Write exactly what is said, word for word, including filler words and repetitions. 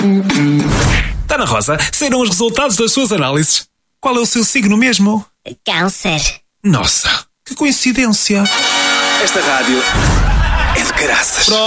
Ana Rosa, saíram os resultados das suas análises. Qual é o seu signo mesmo? Câncer. Nossa, que coincidência. Esta rádio é de caraças.